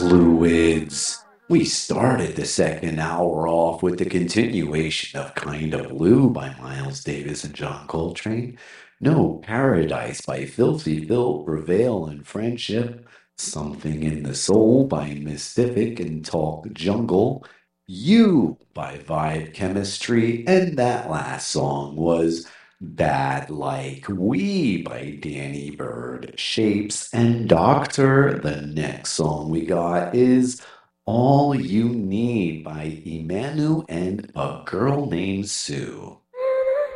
Fluids. We started the second hour off with the continuation of Kinda Blue by Miles Davis and John Coltrane. No Paradise by Filthy Phil, Prevail and Friendship. Something in the Soul by Mystific and Talk Jungle. You by Vibe Chemistry. And that last song was Bad Like We by Danny Bird, Shapes, and Doctor. The next song we got is All You Need by Emanu and a Girl Named Sue.